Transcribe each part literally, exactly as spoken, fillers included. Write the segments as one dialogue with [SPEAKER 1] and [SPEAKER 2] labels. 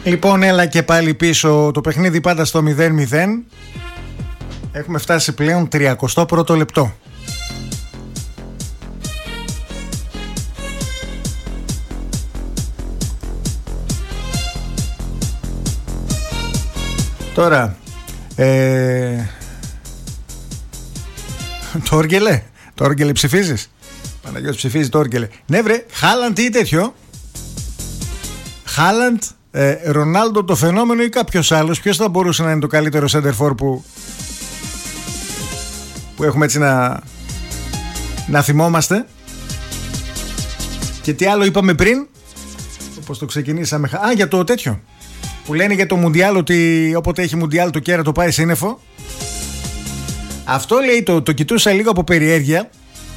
[SPEAKER 1] Λοιπόν, έλα και πάλι πίσω. Το παιχνίδι πάντα στο μηδέν μηδέν. Έχουμε φτάσει πλέον τριακοστό πρώτο λεπτό. Τώρα ε... Τόργελε Τόργελε ψηφίζεις? Παναγιώτης ψηφίζει Τόργελε. Ναι βρε, Χάλαντ ή τέτοιο? Χάλαντ, ε, Ρονάλντο το φαινόμενο ή κάποιος άλλος? Ποιος θα μπορούσε να είναι το καλύτερο center for που που έχουμε έτσι να να θυμόμαστε? Και τι άλλο είπαμε πριν, όπως το ξεκινήσαμε? Α, για το τέτοιο που λένε για το Μουντιάλ, ότι όποτε έχει Μουντιάλ το κέρατο πάει σύννεφο. Αυτό λέει, το, το κοιτούσα λίγο από περιέργεια,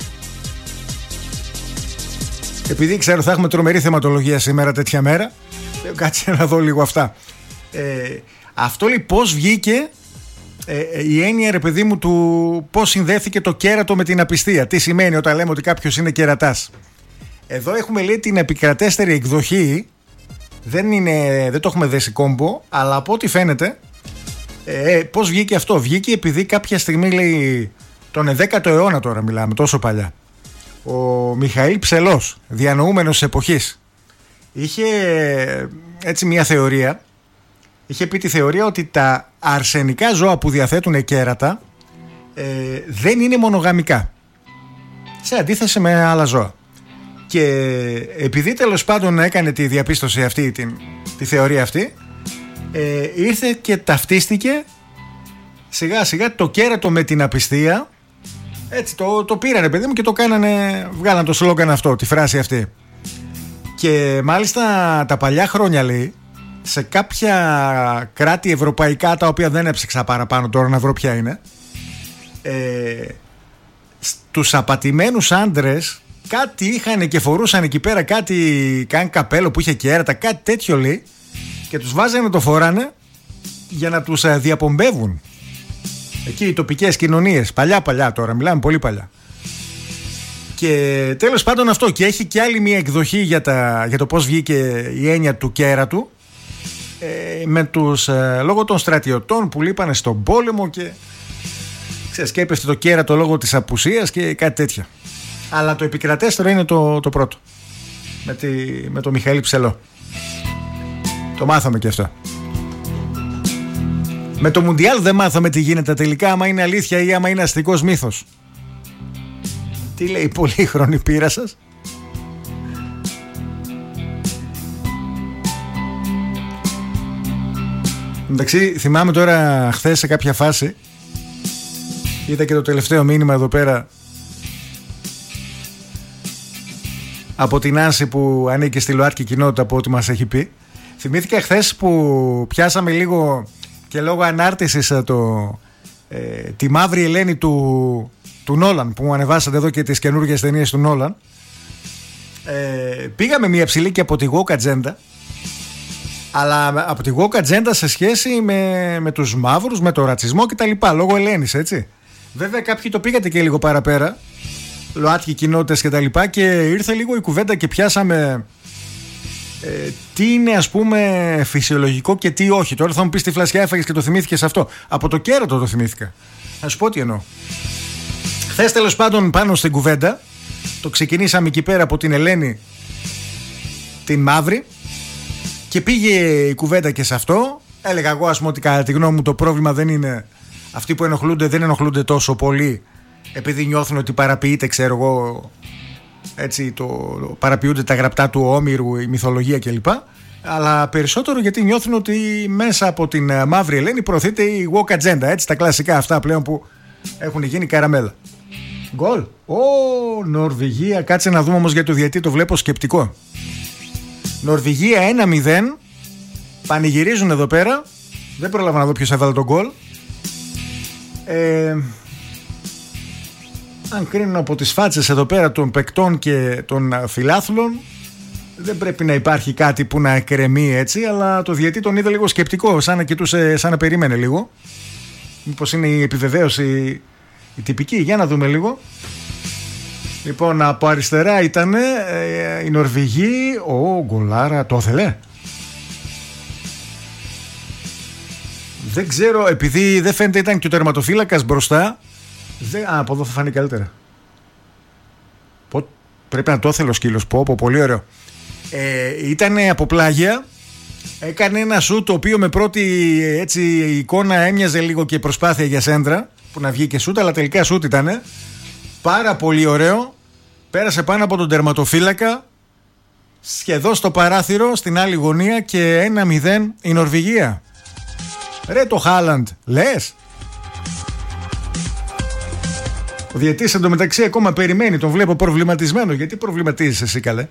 [SPEAKER 1] επειδή ξέρω θα έχουμε τρομερή θεματολογία σήμερα τέτοια μέρα. Κάτσε να δω λίγο αυτά. ε, Αυτό λέει πώς βγήκε ε, η έννοια, ρε παιδί μου, του πώς συνδέθηκε το κέρατο με την απιστία. Τι σημαίνει όταν λέμε ότι κάποιος είναι κερατάς? Εδώ έχουμε, λέει, την επικρατέστερη εκδοχή. Δεν, είναι, δεν το έχουμε δέσει κόμπο, αλλά από ό,τι φαίνεται ε, πώς βγήκε αυτό? Βγήκε επειδή κάποια στιγμή, λέει, τον ενδέκατο αιώνα, τώρα μιλάμε τόσο παλιά, ο Μιχαήλ Ψελός, διανοούμενος της εποχής, είχε έτσι μια θεωρία. Είχε πει τη θεωρία ότι τα αρσενικά ζώα που διαθέτουν κέρατα ε, δεν είναι μονογαμικά, σε αντίθεση με άλλα ζώα. Και επειδή τέλος πάντων έκανε τη διαπίστωση αυτή, την, τη θεωρία αυτή, ε, ήρθε και ταυτίστηκε σιγά σιγά το κέρατο με την απιστία. Έτσι το, το πήρανε, παιδί μου, και το κάνανε, βγάλαν το σλόγγαν αυτό, τη φράση αυτή. Και μάλιστα τα παλιά χρόνια, λέει, σε κάποια κράτη ευρωπαϊκά, τα οποία δεν έψεξα παραπάνω τώρα να βρω ποια είναι, ε, στους απατημένους άντρες κάτι είχαν και φορούσαν εκεί πέρα, κάτι, καν καπέλο που είχε κέρατα, κάτι τέτοιο, λέει, και τους βάζανε, το φοράνε για να τους διαπομπεύουν εκεί οι τοπικές κοινωνίες. Παλιά παλιά τώρα, μιλάμε πολύ παλιά. Και τέλος πάντων αυτό. Και έχει και άλλη μια εκδοχή για, τα, για το πώς βγήκε η έννοια του κέρατου, ε, με τους, ε, λόγω των στρατιωτών που λείπανε στον πόλεμο και ξέρεις, και έπεσε το κέρατο λόγω της απουσίας και κάτι τέτοια. Αλλά το επικρατέστερο είναι το, το πρώτο, με, τη, με το Μιχαήλ Ψελό. Το μάθαμε και αυτό. Με το Μουντιάλ δεν μάθαμε τι γίνεται τελικά, άμα είναι αλήθεια ή άμα είναι αστικός μύθος. Τι λέει η πολύχρονη πείρα σας? Εντάξει, θυμάμαι τώρα χθες σε κάποια φάση, είδα και το τελευταίο μήνυμα εδώ πέρα από την Άνση που ανήκει στη ΛΟΑΤΚΙ κοινότητα, από ό,τι μας έχει πει. Θυμήθηκα χθες που πιάσαμε λίγο και λόγω ανάρτησης το, ε, τη μαύρη Ελένη του, του Νόλαν, που μου ανεβάσατε εδώ και τις καινούργιες ταινίες του Νόλαν. Ε, πήγαμε μια ψηλή και από τη woke agenda, αλλά από τη woke agenda σε σχέση με, με τους μαύρους, με το ρατσισμό κτλ, λόγω Ελένης, έτσι. Βέβαια κάποιοι το πήγατε και λίγο παραπέρα, ΛΟΑΤΚΙ κοινότητες και τα λοιπά, και ήρθε λίγο η κουβέντα και πιάσαμε ε, τι είναι, ας πούμε, φυσιολογικό και τι όχι. Τώρα θα μου πεις τι φλασιά έφαγες και το θυμήθηκες αυτό. Από το κέρατο το θυμήθηκα. Να σου πω τι εννοώ. Χθες τέλος πάντων πάνω στην κουβέντα, το ξεκινήσαμε εκεί πέρα από την Ελένη την μαύρη, και πήγε η κουβέντα και σε αυτό. Έλεγα εγώ, ας πούμε, ότι κατά τη γνώμη μου το πρόβλημα δεν είναι αυτοί που ενοχλούνται, δεν ενοχλούνται τόσο πολύ επειδή νιώθουν ότι παραποιείται, ξέρω εγώ, έτσι, το, παραποιούνται τα γραπτά του Όμηρου, η μυθολογία κλπ. Αλλά περισσότερο γιατί νιώθουν ότι μέσα από την μαύρη Ελένη προωθείται η woke agenda, έτσι, τα κλασικά αυτά πλέον που έχουν γίνει καραμέλα. Γκολ. Ω, Νορβηγία. Κάτσε να δούμε όμως για το διαιτή, το βλέπω σκεπτικό. Νορβηγία ένα μηδέν. Πανηγυρίζουν εδώ πέρα. Δεν πρόλαβα να δω ποιος έβαλε τον γκολ. Ε, αν κρίνουν από τις φάτσες εδώ πέρα των παικτών και των φιλάθλων, δεν πρέπει να υπάρχει κάτι που να εκκρεμεί, έτσι. Αλλά το διαιτή τον είδε λίγο σκεπτικό, σαν να κοιτούσε, σαν να περίμενε λίγο. Μήπως είναι η επιβεβαίωση η τυπική? Για να δούμε λίγο. Λοιπόν, από αριστερά ήταν ε, η Νορβηγή. Ο γκολάρα, το ήθελε. Δεν ξέρω, επειδή δεν φαίνεται ήταν και ο τερματοφύλακας μπροστά. Δεν... Α, από εδώ θα φανεί καλύτερα. Πο... Πρέπει να το ήθελε ο σκύλος. Πω, πω, πολύ ωραίο. Ε, ήταν από πλάγια. Έκανε ένα σουτ το οποίο με πρώτη έτσι, εικόνα έμοιαζε λίγο και προσπάθεια για σέντρα. Που να βγει και σουτ, αλλά τελικά σουτ ήταν. Πάρα πολύ ωραίο. Πέρασε πάνω από τον τερματοφύλακα. Σχεδόν στο παράθυρο, στην άλλη γωνία και ένα μηδέν η Νορβηγία. Ρε το Χάλαντ, λες? Ο διαιτής εντωμεταξύ ακόμα περιμένει, τον βλέπω προβληματισμένο. Γιατί προβληματίζεσαι εσύ καλέ?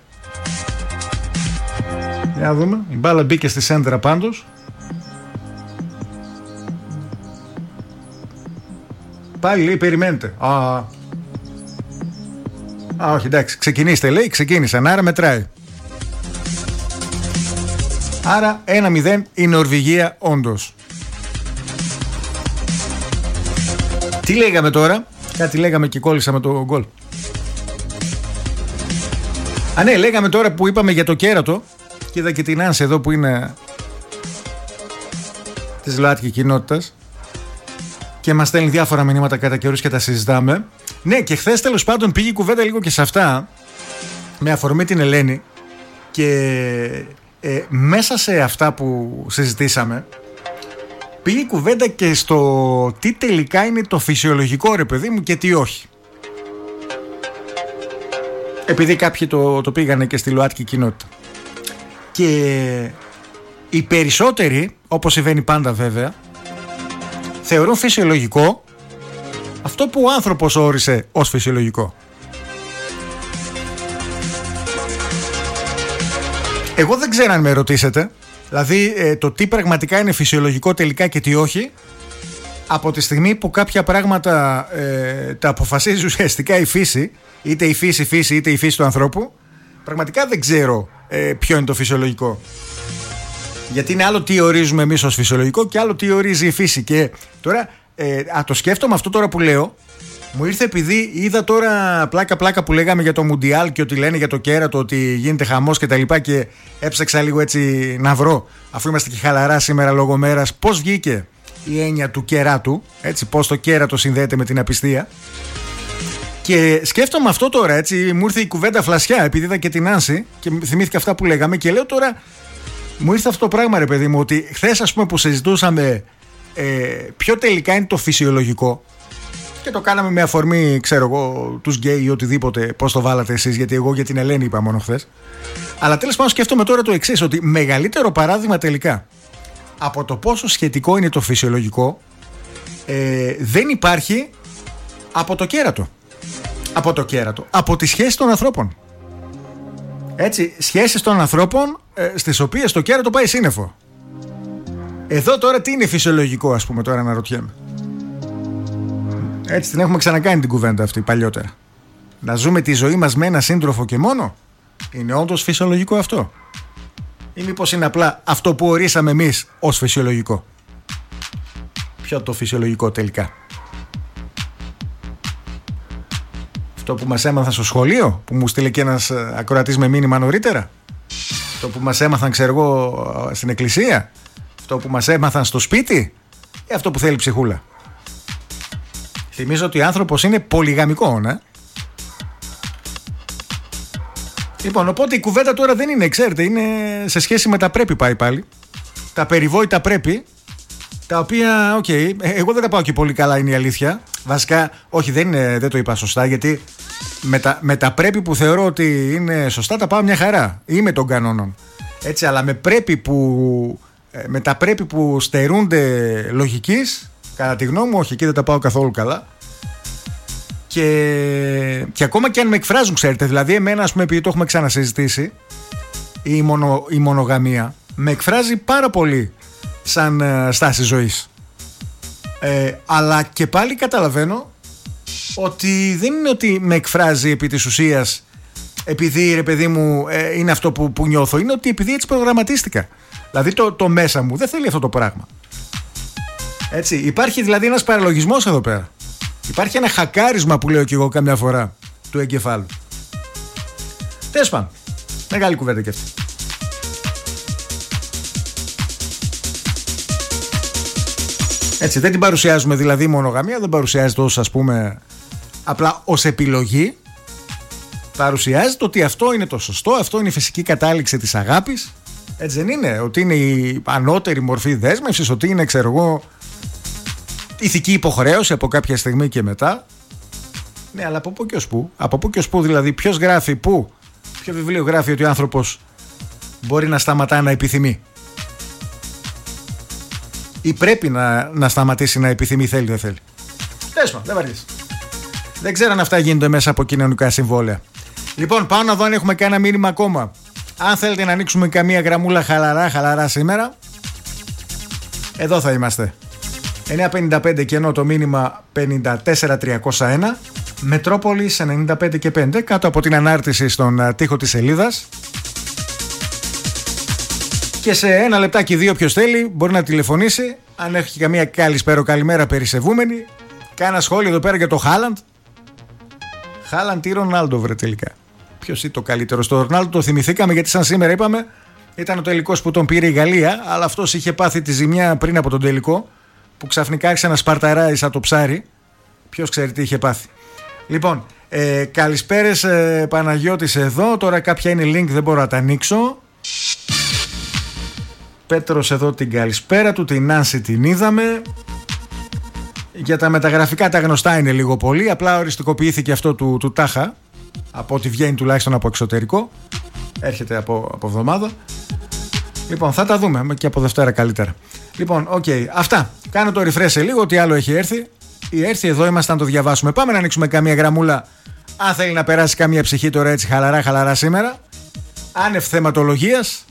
[SPEAKER 1] Για να δούμε, η μπάλα μπήκε στη σέντρα πάντως. Πάλι λέει περιμένετε. Α, Α όχι εντάξει, ξεκινήστε λέει, ξεκίνησαν, άρα μετράει. Άρα ένα μηδέν η Νορβηγία όντως. Τι λέγαμε τώρα? Κάτι λέγαμε και κόλλησα με το γκολ. Α ναι, λέγαμε τώρα που είπαμε για το κέρατο. Και είδα και την Άνση εδώ που είναι της ΛΟΑΤΚΙ κοινότητας και μας στέλνει διάφορα μηνύματα κατά καιρούς και τα συζητάμε. Ναι, και χθες τέλος πάντων πήγε η κουβέντα λίγο και σε αυτά, με αφορμή την Ελένη, και ε, μέσα σε αυτά που συζητήσαμε πήγε η κουβέντα και στο τι τελικά είναι το φυσιολογικό, ρε παιδί μου, και τι όχι. Επειδή κάποιοι το, το πήγανε και στη ΛΟΑΤΚΙ κοινότητα. Και οι περισσότεροι, όπως συμβαίνει πάντα βέβαια, θεωρούν φυσιολογικό αυτό που ο άνθρωπος όρισε ως φυσιολογικό. Εγώ δεν ξέρω αν με ρωτήσετε, δηλαδή ε, το τι πραγματικά είναι φυσιολογικό τελικά και τι όχι, από τη στιγμή που κάποια πράγματα ε, τα αποφασίζει ουσιαστικά η φύση, είτε η φύση φύση είτε η φύση του ανθρώπου, πραγματικά δεν ξέρω ε, ποιο είναι το φυσιολογικό. Γιατί είναι άλλο τι ορίζουμε εμείς ως φυσιολογικό και άλλο τι ορίζει η φύση. Και τώρα ε, α, το σκέφτομαι αυτό τώρα που λέω. Μου ήρθε επειδή είδα τώρα πλάκα-πλάκα που λέγαμε για το Μουντιάλ και ότι λένε για το κέρατο ότι γίνεται χαμός και τα λοιπά, και έψαξα λίγο έτσι να βρω, αφού είμαστε και χαλαρά σήμερα λόγω μέρας, πώς βγήκε η έννοια του κεράτου, έτσι, πώς το κέρατο συνδέεται με την απιστία. Και σκέφτομαι αυτό τώρα, έτσι, μου ήρθε η κουβέντα φλασιά επειδή είδα και την Άνση και θυμήθηκα αυτά που λέγαμε και λέω τώρα, μου ήρθε αυτό το πράγμα ρε παιδί μου, ότι χθες ας πούμε που συζητούσαμε ε, ποιο τελικά είναι το φυσιολογικό και το κάναμε με αφορμή, ξέρω εγώ, τους γκέι ή οτιδήποτε, πώς το βάλατε εσείς, γιατί εγώ για την Ελένη είπα μόνο χθες. Αλλά τέλος πάντων σκέφτομαι τώρα το εξής, ότι μεγαλύτερο παράδειγμα τελικά από το πόσο σχετικό είναι το φυσιολογικό ε, δεν υπάρχει από το κέρατο. Από το κέρατο. Από τις σχέσεις των ανθρώπων. Έτσι, σχέσεις των ανθρώπων ε, στις οποίες το κέρατο πάει σύννεφο. Εδώ τώρα τι είναι φυσιολογικό, ας πούμε, τώρα αναρωτιέμαι. Έτσι την έχουμε ξανακάνει την κουβέντα αυτή παλιότερα. Να ζούμε τη ζωή μας με ένα σύντροφο και μόνο. Είναι όντως φυσιολογικό αυτό? Ή μήπως είναι απλά αυτό που ορίσαμε εμείς ως φυσιολογικό? Ποιο το φυσιολογικό τελικά? Αυτό που μας έμαθαν στο σχολείο, που μου στείλε και ένας ακροατής με μήνυμα νωρίτερα? Αυτό που μας έμαθαν, ξέρω εγώ, στην εκκλησία? Αυτό που μας έμαθαν στο σπίτι? Ή αυτό που θέλει ψυχούλα? Θυμίζω ότι ο άνθρωπος είναι πολυγαμικό, ναι. Λοιπόν, οπότε η κουβέντα τώρα δεν είναι, ξέρετε, είναι σε σχέση με τα πρέπει πάει πάλι. Τα περιβόητα πρέπει, τα οποία, οκ, okay, εγώ δεν τα πάω και πολύ καλά, είναι η αλήθεια. Βασικά, όχι, δεν, είναι, δεν το είπα σωστά, γιατί με τα, με τα πρέπει που θεωρώ ότι είναι σωστά τα πάω μια χαρά. Είμαι των κανόνων. Έτσι, αλλά με, πρέπει που, με τα πρέπει που στερούνται λογικής, κατά τη γνώμη μου, όχι, εκεί δεν τα πάω καθόλου καλά. Και, και ακόμα και αν με εκφράζουν, ξέρετε, δηλαδή εμένα, ας πούμε, επειδή το έχουμε ξανασυζητήσει, η, μονο, η μονογαμία με εκφράζει πάρα πολύ σαν ε, στάση ζωής. Ε, αλλά και πάλι καταλαβαίνω ότι δεν είναι ότι με εκφράζει επί της ουσίας επειδή, ρε παιδί μου, ε, είναι αυτό που, που νιώθω. Είναι ότι επειδή έτσι προγραμματίστηκα. Δηλαδή το, το μέσα μου δεν θέλει αυτό το πράγμα. Έτσι, υπάρχει δηλαδή ένας παραλογισμός εδώ πέρα. Υπάρχει ένα χακάρισμα που λέω και εγώ καμιά φορά του εγκεφάλου. Τέλος πάντων, μεγάλη κουβέντα και αυτή. Έτσι, δεν την παρουσιάζουμε δηλαδή η μονογαμία, δεν παρουσιάζεται ως, ας πούμε, απλά ως επιλογή. Παρουσιάζεται ότι αυτό είναι το σωστό, αυτό είναι η φυσική κατάληξη της αγάπης. Έτσι δεν είναι? Ότι είναι η ανώτερη μορφή δέσμευσης, ότι είναι, ξέρω εγώ, ηθική υποχρέωση από κάποια στιγμή και μετά. Ναι, αλλά από πού και ως πού? Από πού και ως πού δηλαδή? Ποιος γράφει πού? Ποιο βιβλίο γράφει ότι ο άνθρωπος μπορεί να σταματά να επιθυμεί? Ή πρέπει να, να σταματήσει να επιθυμεί, θέλει δεν θέλει? Τέλος πάντων, δεν βαριέσαι. Δεν ξέρω αν αυτά γίνονται μέσα από κοινωνικά συμβόλαια. Λοιπόν, πάω να δω αν έχουμε κανένα μήνυμα ακόμα. Αν θέλετε να ανοίξουμε καμία γραμμούλα χαλαρά, χαλαρά σήμερα, εδώ θα είμαστε. εννιά πενήντα πέντε και ενώ το μήνυμα πενήντα τέσσερα τριακόσια ένα. Μετρόπολης ενενήντα πέντε και πέντε, κάτω από την ανάρτηση στον τοίχο της σελίδας. Και σε ένα λεπτάκι δύο, ποιος θέλει μπορεί να τηλεφωνήσει. Αν έχει καμία καλησπέρα, καλημέρα περισεβούμενη. Κάνα σχόλιο εδώ πέρα για το Χάλαντ. Χάλαντ ή Ρονάλντο, βρε τελικά? Ποιος είναι το καλύτερο? Στο Ρονάλντο το θυμηθήκαμε γιατί σαν σήμερα είπαμε ήταν ο τελικός που τον πήρε η Γαλλία, αλλά αυτός είχε πάθει τη ζημιά πριν από τον τελικό, που ξαφνικά άρχισε να σπαρταράει σαν το ψάρι. Ποιος ξέρει τι είχε πάθει. Λοιπόν, ε, καλησπέρες, ε, Παναγιώτης εδώ. Τώρα κάποια είναι link, δεν μπορώ να τα ανοίξω. Πέτρος εδώ, την καλησπέρα του. Την Νάνση την είδαμε. Για τα μεταγραφικά τα γνωστά είναι λίγο πολύ. Απλά οριστικοποιήθηκε αυτό του, του Τάχα, από ό,τι βγαίνει τουλάχιστον από εξωτερικό. Έρχεται από, από εβδομάδα. Λοιπόν, θα τα δούμε και από Δευτέρα καλύτερα. Λοιπόν, οκ, okay, αυτά. Κάνω το refresh σε λίγο, τι άλλο έχει έρθει. Ή έρθει, εδώ είμαστε να το διαβάσουμε. Πάμε να ανοίξουμε καμία γραμμούλα. Αν θέλει να περάσει καμία ψυχή τώρα έτσι χαλαρά χαλαρά σήμερα. Άνευ θεματολογίας.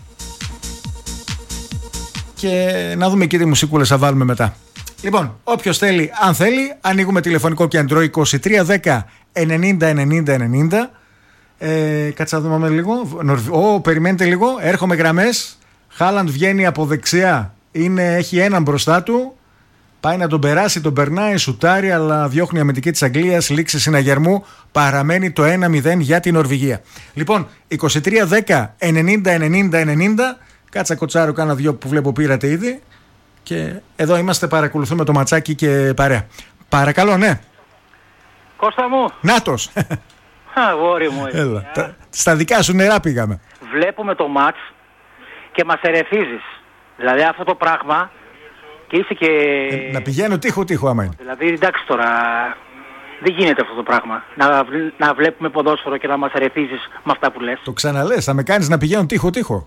[SPEAKER 1] Και να δούμε και τι μουσικούλες θα βάλουμε μετά. Λοιπόν, όποιος θέλει, αν θέλει, ανοίγουμε τηλεφωνικό κέντρο είκοσι τρία δέκα ενενήντα ενενήντα ενενήντα. Ε, κάτσε να δούμε λίγο. Ω, περιμένετε λίγο. Έρχομαι γραμμές. Χάλαντ βγαίνει από δεξιά. Είναι, έχει έναν μπροστά του. Πάει να τον περάσει, τον περνάει, σουτάρει, αλλά διώχνει η αμυντική της Αγγλίας. Λήξη συναγερμού. Παραμένει το ένα μηδέν για την Νορβηγία. Λοιπόν, είκοσι τρία δέκα ενενήντα ενενήντα ενενήντα. Κάτσα κοτσάρω, κάνα δυο που βλέπω πήρατε ήδη. Και εδώ είμαστε, παρακολουθούμε το ματσάκι και παρέα. Παρακαλώ, ναι.
[SPEAKER 2] Κώστα μου.
[SPEAKER 1] Νάτος.
[SPEAKER 2] Αγόρι μου.
[SPEAKER 1] Έλα, τα, στα δικά σου νερά πήγαμε.
[SPEAKER 2] Βλέπουμε το μάτς και μας ερεθίζεις. Δηλαδή αυτό το πράγμα και είσαι και...
[SPEAKER 1] Ε, να πηγαίνω τείχο-τείχο άμα είναι.
[SPEAKER 2] Δηλαδή εντάξει τώρα, δεν γίνεται αυτό το πράγμα. Να, να βλέπουμε ποδόσφαιρο και να μας ερεθίζεις με αυτά που λες.
[SPEAKER 1] Το ξαναλες, θα με κάνεις να πηγαίνω τείχο-τείχο.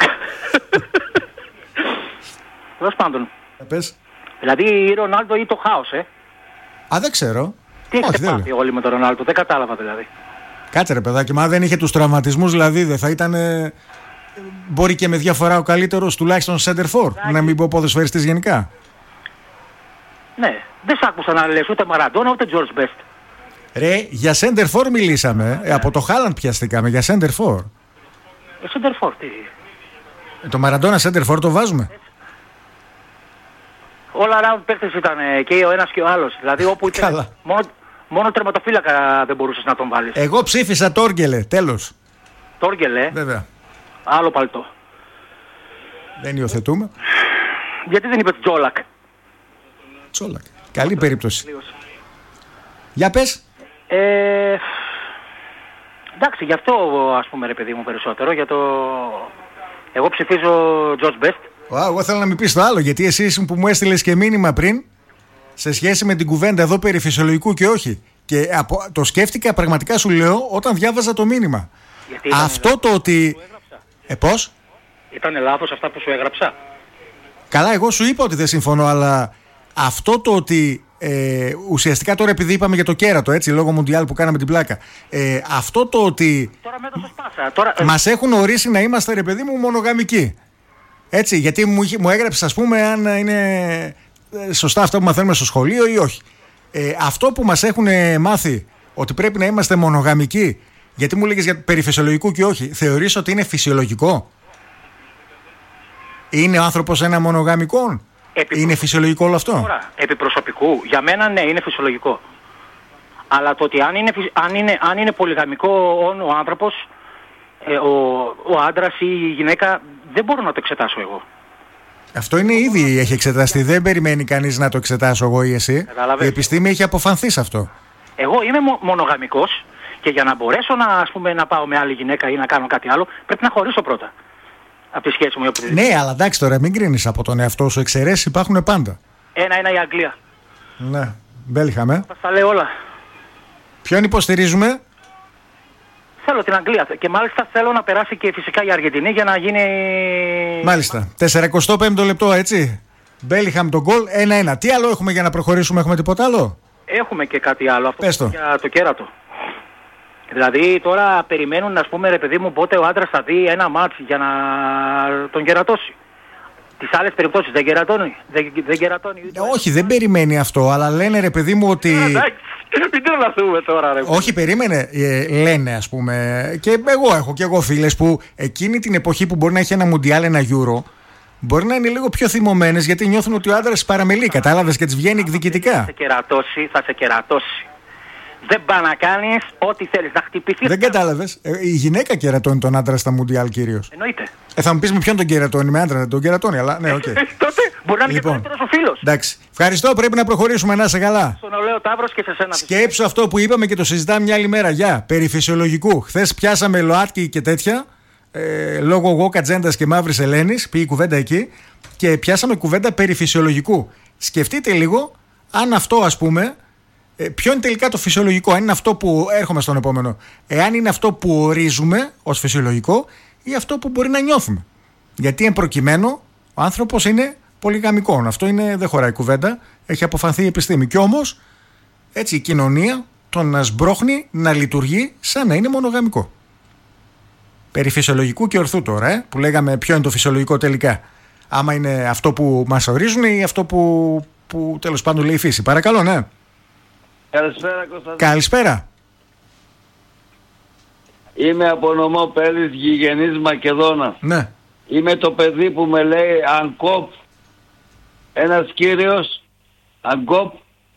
[SPEAKER 2] Τέλος πάντων.
[SPEAKER 1] Πες.
[SPEAKER 2] Δηλαδή η Ρονάλντο ή το χάος, ε.
[SPEAKER 1] Α, δεν ξέρω.
[SPEAKER 2] Τι έχετε πάθει όλοι με τον Ρονάλντο, δεν κατάλαβα δηλαδή.
[SPEAKER 1] Κάτσε ρε παιδάκι, μα δεν είχε τους τραυματισμούς, δηλαδή δεν θα ήταν... Ε, μπορεί και με διαφορά ο καλύτερος τουλάχιστον center for, να μην πω ποδοσφαιριστής γενικά.
[SPEAKER 2] Ναι, δεν σ' άκουσα να λες ούτε Μαραντόνα ούτε George Best.
[SPEAKER 1] Ρε, για center for μιλήσαμε, ε, από το Χάλαντ πιαστήκαμε, για center for.
[SPEAKER 2] Ε, center for τι...
[SPEAKER 1] Ε, το Μαραντόνα center for το βάζουμε.
[SPEAKER 2] Όλα around παίκτες ήταν και ο ένας και ο άλλος. Δηλαδή όπου ήταν μόνο, μόνο τερματοφύλακα δεν μπορούσες να τον βάλεις.
[SPEAKER 1] Εγώ ψήφισα Τόργκελε, τέλος.
[SPEAKER 2] Τόργκελε.
[SPEAKER 1] Βέβαια.
[SPEAKER 2] Άλλο παλτό.
[SPEAKER 1] Δεν υιοθετούμε.
[SPEAKER 2] Γιατί δεν είπες Τζόλακ?
[SPEAKER 1] Τζόλακ. Καλή περίπτωση. Για πες.
[SPEAKER 2] Ε, εντάξει, γι' αυτό ας πούμε ρε παιδί μου περισσότερο. Για το... Εγώ ψηφίζω George Best.
[SPEAKER 1] Wow, εγώ θέλω να μην πεις το άλλο, γιατί εσύ ήσουν που μου έστειλες και μήνυμα πριν σε σχέση με την κουβέντα εδώ περί φυσιολογικού και όχι. Και από, το σκέφτηκα, πραγματικά σου λέω, όταν διάβαζα το μήνυμα. Αυτό λάθος, το ότι... Ε, πώς?
[SPEAKER 2] Ήτανε λάθος αυτά που σου έγραψα.
[SPEAKER 1] Καλά, εγώ σου είπα ότι δεν συμφωνώ, αλλά αυτό το ότι ε, ουσιαστικά τώρα επειδή είπαμε για το κέρατο, έτσι, λόγω Μουντιάλ που κάναμε την πλάκα, ε, αυτό το ότι
[SPEAKER 2] τώρα με έδωσες πάσα. Τώρα...
[SPEAKER 1] μας έχουν ορίσει να είμαστε, ρε παιδί μου, μονογαμικοί. Έτσι, γιατί μου, μου έγραψε, ας πούμε, αν είναι σωστά αυτά που μαθαίνουμε στο σχολείο ή όχι. Ε, αυτό που μας έχουν μάθει, ότι πρέπει να είμαστε μονογαμικοί, γιατί μου λέγες για περί φυσιολογικού και όχι, θεωρείς ότι είναι φυσιολογικό? Είναι ο άνθρωπος ένα μονογαμικό? Επί... Είναι φυσιολογικό όλο αυτό?
[SPEAKER 2] Τώρα, επί προσωπικού, για μένα ναι, είναι φυσιολογικό. Αλλά το ότι αν είναι, αν είναι, αν είναι πολυγαμικό ο άνθρωπος, ε, ο, ο άντρας ή η γυναίκα, δεν μπορώ να το εξετάσω εγώ.
[SPEAKER 1] Αυτό είναι ήδη έχει εξεταστεί. Δεν περιμένει κανείς να το εξετάσω εγώ ή εσύ.
[SPEAKER 2] Καταλαβαίνεις.
[SPEAKER 1] Η επιστήμη έχει αποφανθεί σε αυτό.
[SPEAKER 2] Εγώ είμαι μο- μονογαμικός και για να μπορέσω να, ας πούμε, να πάω με άλλη γυναίκα ή να κάνω κάτι άλλο, πρέπει να χωρίσω πρώτα. Από τη σχέση μου ή οπουδήποτε.
[SPEAKER 1] Ναι, αλλά εντάξει τώρα, μην κρίνεις από τον εαυτό σου. Εξαιρέσεις υπάρχουν πάντα.
[SPEAKER 2] Ένα-ένα η Αγγλία.
[SPEAKER 1] Ναι, Μπέλιχαμ, ε.
[SPEAKER 2] Θα τα λέω όλα.
[SPEAKER 1] Ποιον υποστηρίζουμε?
[SPEAKER 2] Θέλω την Αγγλία και μάλιστα θέλω να περάσει και φυσικά η Αργεντινή για να γίνει...
[SPEAKER 1] Μάλιστα. σαράντα πέντε λεπτό, έτσι. Μπέλιχαμ τον γκολ, ένα-ένα. Τι άλλο έχουμε για να προχωρήσουμε, έχουμε τίποτα άλλο?
[SPEAKER 2] Έχουμε και κάτι άλλο, αυτό
[SPEAKER 1] Πες το.
[SPEAKER 2] για το κέρατο. Δηλαδή τώρα περιμένουν, ας πούμε, ρε παιδί μου, πότε ο άντρας θα δει ένα μάτς για να τον κερατώσει. Τις άλλες περιπτώσεις δεν κερατώνει. Δεν, δεν κερατώνει.
[SPEAKER 1] Ε, όχι, δεν περιμένει αυτό, αλλά λένε ρε παιδί μου ότι...
[SPEAKER 2] Εντάξει, μην τρελαθούμε τώρα, ρε.
[SPEAKER 1] Όχι, περίμενε, ε, λένε ας πούμε. Και εγώ έχω και εγώ φίλες που εκείνη την εποχή που μπορεί να έχει ένα μουντιάλ, ένα Euro, μπορεί να είναι λίγο πιο θυμωμένες γιατί νιώθουν ότι ο άντρας παραμελεί, κατάλαβες, και τις βγαίνει
[SPEAKER 2] Θα
[SPEAKER 1] εκδικητικά.
[SPEAKER 2] σε κερατώσει, θα σε κερατώσει. Δεν πάει να κάνεις ό,τι θέλεις, να χτυπηθείς.
[SPEAKER 1] Δεν κατάλαβες. Ε, η γυναίκα κερατώνει τον άντρα στα μουντιάλ κυρίως.
[SPEAKER 2] Εννοείται.
[SPEAKER 1] Ε, θα μου πεις με ποιον τον κερατώνει, με άντρα δεν τον κερατώνει, αλλά ναι, οκ. Okay.
[SPEAKER 2] Τότε μπορεί να είναι
[SPEAKER 1] Λοιπόν.
[SPEAKER 2] και καλύτερος ο φίλος.
[SPEAKER 1] Εντάξει. Ευχαριστώ, πρέπει να προχωρήσουμε, να είσαι καλά.
[SPEAKER 2] Στον Ολέο Ταύρος και σε σένα.
[SPEAKER 1] Σκέψου αυτό που είπαμε και το συζητάμε μια άλλη μέρα. Για περί φυσιολογικού. Χθες πιάσαμε ΛΟΑΤΚΙ και τέτοια. Ε, λόγω εγώ Κατζέντας και Μαύρης Ελένης. Πήγε η κουβέντα εκεί. Και πιάσαμε κουβέντα περί φυσιολογικού. Σκεφτείτε λίγο αν αυτό, ας πούμε. Ε, ποιο είναι τελικά το φυσιολογικό, αν είναι αυτό που έρχομαι στον επόμενο, εάν είναι αυτό που ορίζουμε ως φυσιολογικό ή αυτό που μπορεί να νιώθουμε. Γιατί εν προκειμένου ο άνθρωπος είναι πολυγαμικό. Αυτό είναι, δεν χωράει κουβέντα, έχει αποφανθεί η επιστήμη. Κι όμως έτσι η κοινωνία τον σμπρώχνει να λειτουργεί σαν να είναι μονογαμικό. Περί φυσιολογικού και ορθού τώρα, ε, που λέγαμε ποιο είναι το φυσιολογικό τελικά. Άμα είναι αυτό που μας ορίζουν ή αυτό που, που τέλος πάντων λέει η φύση. Παρακαλώ, ναι.
[SPEAKER 3] Καλησπέρα Κωνσταντίνο.
[SPEAKER 1] Καλησπέρα.
[SPEAKER 3] Είμαι από νομό Πέλης Γηγενής Μακεδόνας.
[SPEAKER 1] Ναι.
[SPEAKER 3] Είμαι το παιδί που με λέει Ανκόπ. Ένας κύριος Ανκόπ.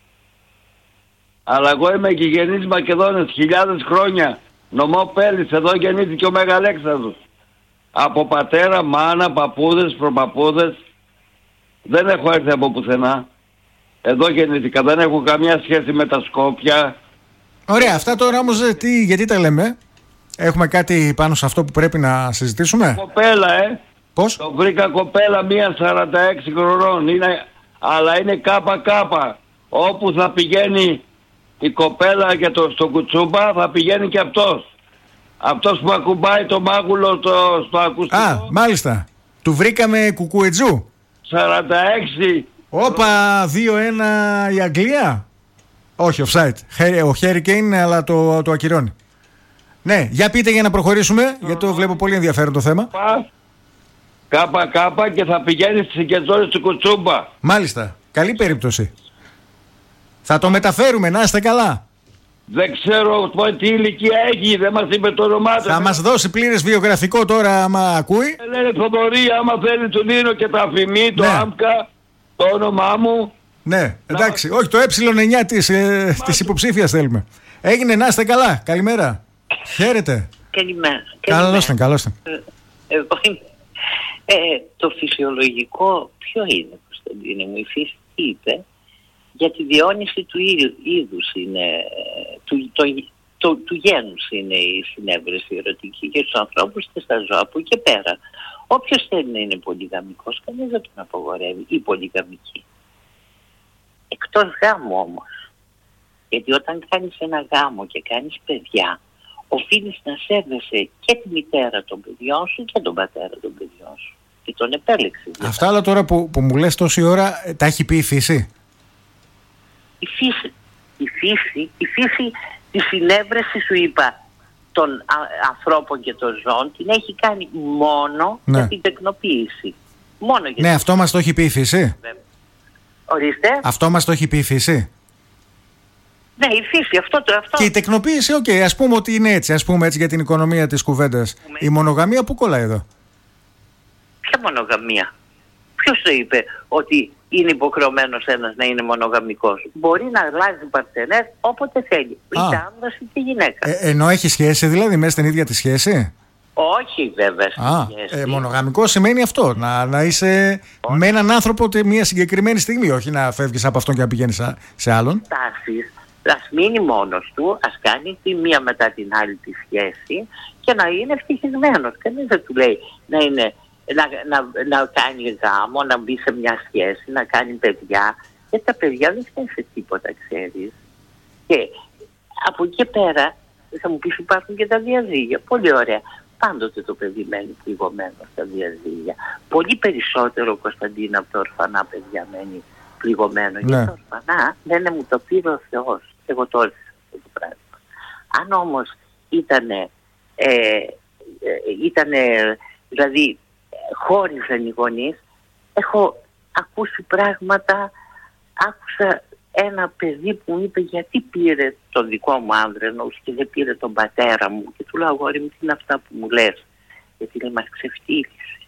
[SPEAKER 3] Αλλά εγώ είμαι Γηγενής Μακεδόνας χιλιάδες χρόνια. Νομό Πέλης, εδώ γεννήθηκε ο Μεγαλέξανδρος. Από πατέρα, μάνα, παππούδες, προπαππούδες. Δεν έχω έρθει από πουθενά. Εδώ γεννήθηκα, δεν έχω καμία σχέση με τα Σκόπια.
[SPEAKER 1] Ωραία, αυτά τώρα όμως τι, γιατί τα λέμε? Έχουμε κάτι πάνω σε αυτό που πρέπει να συζητήσουμε?
[SPEAKER 3] Κοπέλα, ε.
[SPEAKER 1] Πώς?
[SPEAKER 3] Το βρήκα κοπέλα μία σαράντα έξι χρονών. Είναι, αλλά είναι κάπα κάπα. Όπου θα πηγαίνει η κοπέλα και το, στο κουτσούμπα θα πηγαίνει και αυτός. Αυτός που ακουμπάει το μάγουλο στο, στο ακουστικό.
[SPEAKER 1] Α, μάλιστα. Του βρήκαμε κουκουετζού.
[SPEAKER 3] σαράντα έξι.
[SPEAKER 1] Όπα, δύο ένα η Αγγλία. Όχι, offside. Ο Χέρι Κέιν, αλλά το, το ακυρώνει. Ναι, για πείτε για να προχωρήσουμε, γιατί το βλέπω πολύ ενδιαφέρον το θέμα.
[SPEAKER 3] Κάπα κάπα και θα πηγαίνει στις συγκεντρώσεις του κουτσούμπα.
[SPEAKER 1] Μάλιστα, καλή περίπτωση. Θα το μεταφέρουμε, να είστε καλά.
[SPEAKER 3] Δεν ξέρω τι ηλικία έχει, δεν μας είπε το όνομά του.
[SPEAKER 1] Θα μας δώσει πλήρες βιογραφικό τώρα, άμα ακούει.
[SPEAKER 3] Λένε Θοδωρή, άμα θέλει του δίνω και τα αφημί, το
[SPEAKER 1] Ναι.
[SPEAKER 3] άμκα, το όνομά μου.
[SPEAKER 1] Ναι, εντάξει, όχι το ε εννιά της, ε, της υποψήφιας θέλουμε. Έγινε, να είστε καλά, καλημέρα. Χαίρετε.
[SPEAKER 4] Καλημέρα.
[SPEAKER 1] Καλώς ήρθατε, καλώς ήρθατε.
[SPEAKER 4] Ε, εγώ είμαι. Ε, το φυσιολογικό ποιο είναι, Κωνσταντίνε μου, η φύση τι είπε? Για τη διόνυση του είδους είναι, του, το, το, του γένους είναι η συνέβρεση ερωτική για τους ανθρώπους και στα ζώα που και πέρα. Όποιος θέλει να είναι πολυγαμικός, κανείς δεν τον απαγορεύει, ή πολυγαμική. Εκτός γάμου όμως. Γιατί όταν κάνεις ένα γάμο και κάνεις παιδιά, οφείλεις να σέβεσαι και τη μητέρα των παιδιών σου και τον πατέρα των παιδιών σου. Και τον επέλεξες.
[SPEAKER 1] Αυτά όλα τώρα που, που μου λες τόση ώρα, ε, τα έχει πει η φύση?
[SPEAKER 4] Η φύση, η φύση, η φύση τη συνέβρεση σου είπα των α, ανθρώπων και των ζώων την έχει κάνει μόνο
[SPEAKER 1] ναι.
[SPEAKER 4] για την τεκνοποίηση. Μόνο για
[SPEAKER 1] Ναι,
[SPEAKER 4] την...
[SPEAKER 1] αυτό μας το έχει πει η φύση.
[SPEAKER 4] Ορίστε.
[SPEAKER 1] Αυτό μας το έχει πει η φύση.
[SPEAKER 4] Ναι, η φύση, αυτό το αυτό.
[SPEAKER 1] Και η τεκνοποίηση, οκ, okay, ας πούμε ότι είναι έτσι, ας πούμε έτσι για την οικονομία της κουβέντας.
[SPEAKER 4] Πούμε.
[SPEAKER 1] Η μονογαμία που κολλάει εδώ?
[SPEAKER 4] Ποια μονογαμία? Ποιος το είπε ότι είναι υποχρεωμένος ένας να είναι μονογαμικός? Μπορεί να αλλάζει παρτενέρ όποτε θέλει. Είτε άνδρας είτε γυναίκα.
[SPEAKER 1] Ε, ενώ έχει σχέση δηλαδή μέσα στην ίδια τη σχέση?
[SPEAKER 4] Όχι βέβαια.
[SPEAKER 1] Α, ε, μονογαμικό σημαίνει αυτό. Να, να είσαι όχι. με έναν άνθρωπο μια συγκεκριμένη στιγμή. Όχι να φεύγεις από αυτόν και να πηγαίνεις σε άλλον.
[SPEAKER 4] Τάσεις. Ας μείνει μόνος του, ας κάνει τη μία μετά την άλλη τη σχέση και να είναι ευτυχισμένος. Κανείς δεν του λέει να, είναι, να, να, να κάνει γάμο, να μπει σε μια σχέση, να κάνει παιδιά. Γιατί τα παιδιά δεν φταίνουν σε τίποτα, ξέρεις. Και από εκεί και πέρα θα μου πεις υπάρχουν και τα διαζύγια. Πολύ ωραία. Πάντοτε το παιδί μένει πληγωμένο στα διαζύγια. Πολύ περισσότερο, Κωνσταντίνα, από τα ορφανά παιδιά μένει πληγωμένο. Ναι. Γιατί τα ορφανά λένε μου το πήρε ο Θεός. Εγώ το έζησα αυτό το πράγμα. Αν όμως ήτανε, ε, ε, ήτανε δηλαδή χώριζαν οι γονείς, έχω ακούσει πράγματα, άκουσα ένα παιδί που μου είπε γιατί πήρε τον δικό μου άνδρα και δεν πήρε τον πατέρα μου και του λέω αγόρι μου τι είναι αυτά που μου λες, γιατί λέει μας ξεφτύλισε.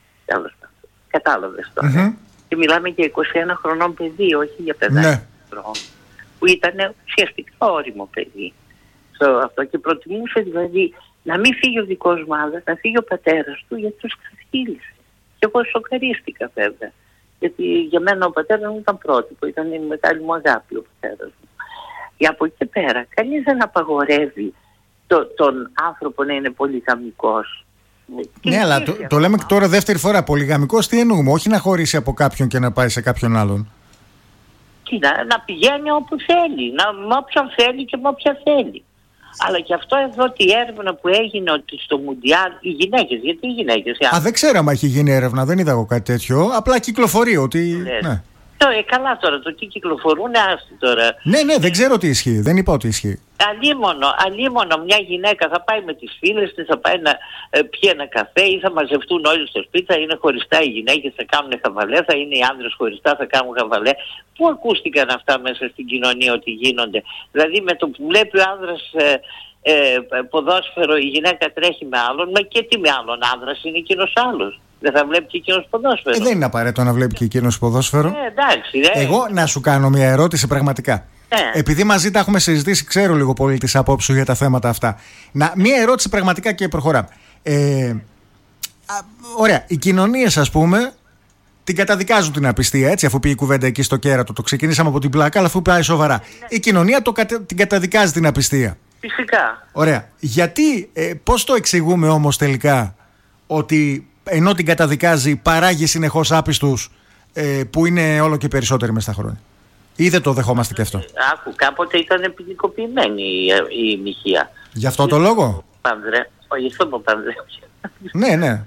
[SPEAKER 4] Κατάλαβες τώρα. Mm-hmm. Και μιλάμε για είκοσι ένα χρονών παιδί, όχι για παιδάκι ναι. που ήταν ουσιαστικά όριμο παιδί. So, αυτό και προτιμούσε δηλαδή να μην φύγει ο δικός μου άνδρας, να φύγει ο πατέρας του γιατί τους ξεφτύλισε. Και εγώ σοκαρίστηκα βέβαια. Γιατί για μένα ο πατέρας μου ήταν πρότυπο, ήταν η μεγάλη μου αγάπη ο πατέρας μου. Και από εκεί και πέρα, κανείς δεν απαγορεύει το, τον άνθρωπο να είναι πολυγαμικός.
[SPEAKER 1] Ναι, αλλά το, το λέμε τώρα δεύτερη φορά. Πολυγαμικός τι εννοούμε, όχι να χωρίσει από κάποιον και να πάει σε κάποιον άλλον.
[SPEAKER 4] Τι, να, να πηγαίνει όπου θέλει, να, με όποιον θέλει και με όποια θέλει. Αλλά και αυτό εδώ τη έρευνα που έγινε ότι στο Μουντιάλ, οι γυναίκες, γιατί οι γυναίκες...
[SPEAKER 1] Α, δεν ξέρω αν έχει γίνει έρευνα, δεν είδα εγώ κάτι τέτοιο, απλά κυκλοφορεί ότι... Ναι.
[SPEAKER 4] Το, ε, καλά τώρα, το τι κυκλοφορούν, άστι τώρα.
[SPEAKER 1] Ναι, ναι, δεν ξέρω τι ισχύει, δεν είπα ότι ισχύει.
[SPEAKER 4] Αλίμονο, αλίμονο μια γυναίκα θα πάει με τις φίλες της, θα πάει να ε, πιει ένα καφέ ή θα μαζευτούν όλοι στο σπίτι, θα είναι χωριστά οι γυναίκες, θα κάνουν χαβαλέ, θα είναι οι άντρες χωριστά, θα κάνουν χαβαλέ. Πού ακούστηκαν αυτά μέσα στην κοινωνία ότι γίνονται? Δηλαδή με το που βλέπει ο άνδρας ε, ε, ποδόσφαιρο, η γυναίκα τρέχει με άλλον, μα και τι με άλλον, άνδρας είναι εκείνος άλλος. Δεν θα βλέπει και εκείνος ποδόσφαιρο.
[SPEAKER 1] Ε, δεν είναι απαραίτητο να βλέπει και εκείνος ποδόσφαιρο.
[SPEAKER 4] Ε, εντάξει, ε.
[SPEAKER 1] Εγώ να σου κάνω μια ερώτηση πραγματικά. Ε. Επειδή μαζί τα έχουμε συζητήσει, ξέρω λίγο πολύ τις απόψεις σου για τα θέματα αυτά. Να, μια ερώτηση πραγματικά και προχωράμε. Ε, α, ωραία, οι κοινωνίες ας πούμε την καταδικάζουν την απιστία, έτσι, αφού πήγε η κουβέντα εκεί στο κέρατο. Το ξεκινήσαμε από την πλάκα, αλλά αφού πάει σοβαρά. Ναι. Η κοινωνία το, την καταδικάζει την απιστία.
[SPEAKER 4] Φυσικά.
[SPEAKER 1] Ωραία. Γιατί, ε, πώς το εξηγούμε όμως τελικά ότι ενώ την καταδικάζει παράγει συνεχώς άπιστους ε, που είναι όλο και περισσότεροι μες στα χρόνια? Ή δεν το δεχόμαστε και αυτό?
[SPEAKER 4] Άκου, κάποτε ήταν ποινικοποιημένη η, η μοιχεία.
[SPEAKER 1] Γι' αυτό το λόγο?
[SPEAKER 4] Πανδρέ, όχι αυτό το πανδρέ.
[SPEAKER 1] Ναι, ναι.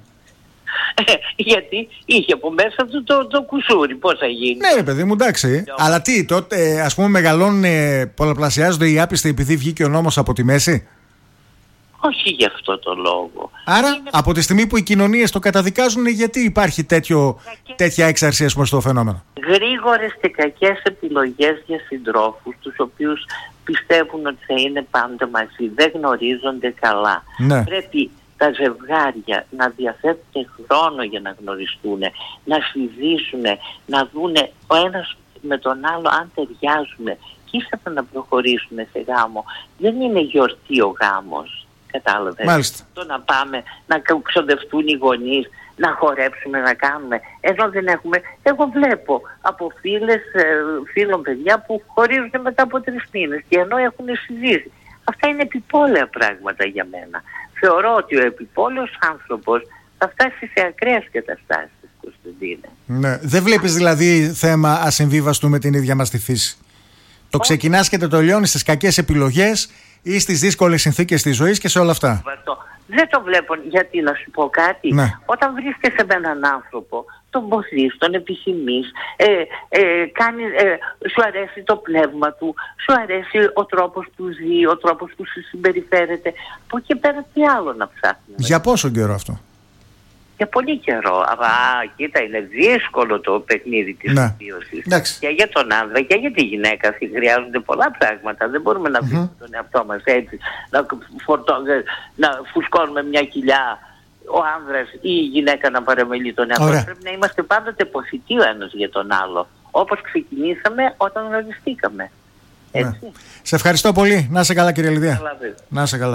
[SPEAKER 4] Γιατί είχε από μέσα του το, το κουσούρι, πώς θα γίνει?
[SPEAKER 1] Ναι ρε παιδί μου, εντάξει. Αλλά τι, τότε ας πούμε μεγαλώνουν, πολλαπλασιάζονται οι άπιστοι επειδή βγήκε ο νόμος από τη μέση?
[SPEAKER 4] Όχι γι' αυτό το λόγο.
[SPEAKER 1] Άρα
[SPEAKER 4] είναι...
[SPEAKER 1] από τη στιγμή που οι κοινωνίες το καταδικάζουν, γιατί υπάρχει τέτοιο, κακές... τέτοια έξαρση ας πούμε στο φαινόμενο?
[SPEAKER 4] Γρήγορες και κακές επιλογές για συντρόφους, τους οποίους πιστεύουν ότι θα είναι πάντα μαζί, δεν γνωρίζονται καλά.
[SPEAKER 1] Ναι.
[SPEAKER 4] Πρέπει τα ζευγάρια να διαθέτουν χρόνο για να γνωριστούν, να συζήσουν, να δούνε ο ένας με τον άλλο αν ταιριάζουν και ύστερα να προχωρήσουν σε γάμο. Δεν είναι γιορτή ο γάμος. Κατάλαβες?
[SPEAKER 1] Μάλιστα.
[SPEAKER 4] Το να πάμε, να ξοδευτούν οι γονείς, να χορέψουμε, να κάνουμε. Εδώ δεν έχουμε. Εγώ βλέπω από φίλες, φίλων παιδιά που χωρίζουν μετά από τρεις μήνες και ενώ έχουν συζήσει. Αυτά είναι επιπόλαια πράγματα για μένα. Θεωρώ ότι ο επιπόλαιος άνθρωπος θα φτάσει σε ακραίες καταστάσεις, Κωνσταντίνε.
[SPEAKER 1] Ναι. Δεν βλέπεις δηλαδή θέμα ασυμβίβαστου με την ίδια μας τη φύση? Το ξεκινάς και το τελειώνεις στις κακές επιλογές ή στις δύσκολες συνθήκες της ζωής και σε όλα αυτά?
[SPEAKER 4] Δεν το βλέπω. Γιατί να σου πω κάτι.
[SPEAKER 1] Ναι.
[SPEAKER 4] Όταν βρίσκεσαι με έναν άνθρωπο, τον ποθείς, τον επιθυμείς, ε, ε, κάνει, ε, σου αρέσει το πνεύμα του, σου αρέσει ο τρόπος που ζει, ο τρόπος που σου συμπεριφέρεται. Από εκεί πέρα τι άλλο να ψάχνουμε?
[SPEAKER 1] Για πόσο καιρό αυτό?
[SPEAKER 4] Για πολύ καιρό. Α, κοίτα, είναι δύσκολο το παιχνίδι της
[SPEAKER 1] ναι.
[SPEAKER 4] συμβίωσης. Και για τον άνδρα και για τη γυναίκα χρειάζονται πολλά πράγματα. Δεν μπορούμε να βρούμε mm-hmm. τον εαυτό μας έτσι, να, φορτώ, να φουσκώνουμε μια κοιλιά ο άνδρας ή η γυναίκα να παραμελεί τον εαυτό. Ωραία. Πρέπει να είμαστε πάντοτε ποθητοί ο ένας για τον άλλο. Όπως ξεκινήσαμε όταν γνωριστήκαμε. Έτσι.
[SPEAKER 1] Ναι. Σε ευχαριστώ πολύ. Να είσαι καλά, κύριε Λιδία. Να είσαι καλά.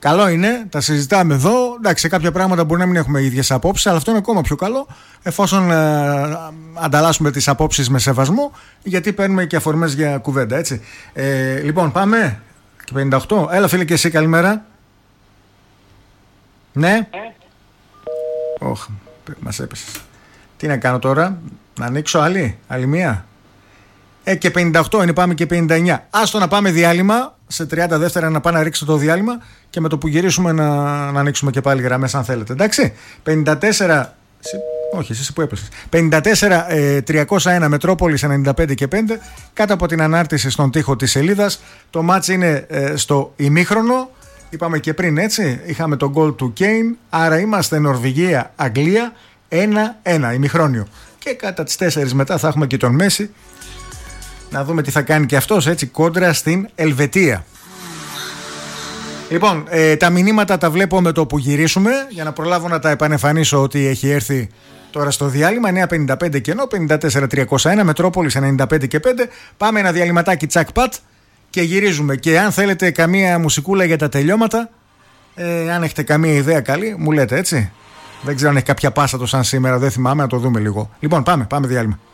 [SPEAKER 1] Καλό είναι, τα συζητάμε εδώ. Εντάξει, σε κάποια πράγματα μπορεί να μην έχουμε ίδιες απόψεις, αλλά αυτό είναι ακόμα πιο καλό, εφόσον ε, ανταλλάσσουμε τις απόψεις με σεβασμό, γιατί παίρνουμε και αφορμές για κουβέντα, έτσι. Ε, λοιπόν, πάμε. Και πενήντα οκτώ. Έλα, φίλε, και εσύ, καλημέρα. Ναι. Όχ, μας έπεσες. Τι να κάνω τώρα, να ανοίξω άλλη, άλλη μία. Ε, και πενήντα οκτώ είναι, πάμε και πενήντα εννιά. Άστο να πάμε διάλειμμα. Σε τριάντα δεύτερα να πάω να ρίξω το διάλειμμα και με το που γυρίσουμε να, να ανοίξουμε και πάλι γραμμές αν θέλετε. Εντάξει. πενήντα τέσσερα. Όχι, εσύ που έπεσες. πενήντα τέσσερα τριακόσια ένα Μετρόπολης ενενήντα πέντε και πέντε. Κάτω από την ανάρτηση στον τοίχο της σελίδας. Το μάτς είναι ε, στο ημίχρονο. Είπαμε και πριν, έτσι. Είχαμε τον γκολ του Κέιν. Άρα είμαστε Νορβηγία-Αγγλία ένα ένα ημιχρόνιο. Και κατά τις τέσσερις μετά θα έχουμε και τον Μέση. Να δούμε τι θα κάνει και αυτός, έτσι, κόντρα στην Ελβετία. Λοιπόν, ε, τα μηνύματα τα βλέπω με το που γυρίσουμε, για να προλάβω να τα επανεμφανίσω ότι έχει έρθει τώρα στο διάλειμμα. εννιά πενήντα πέντε κενό, πενήντα τέσσερα τριακόσια ένα, Μετρόπολης ενενήντα πέντε και πέντε. Πάμε ένα διαλυματάκι τσακ πατ και γυρίζουμε. Και αν θέλετε καμία μουσικούλα για τα τελειώματα, ε, αν έχετε καμία ιδέα καλή, μου λέτε, έτσι. Δεν ξέρω αν έχει κάποια πάσα το σαν σήμερα, δεν θυμάμαι, να το δούμε λίγο. Λοιπόν, πάμε, πάμε διάλειμμα.